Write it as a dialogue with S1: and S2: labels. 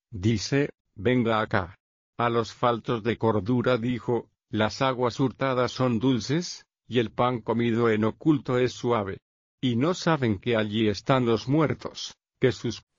S1: Dice, venga acá. A los faltos de cordura dijo, las aguas hurtadas son dulces, y el pan comido en oculto es suave. Y no saben que allí están los muertos, que sus